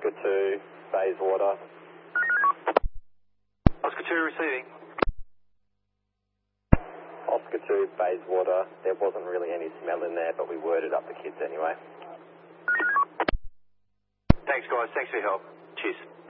Oscar 2, Bayswater. Oscar 2 receiving. Oscar 2, Bayswater. There wasn't really any smell in there, but we worded up the kids anyway. Thanks, guys. Thanks for your help. Cheers.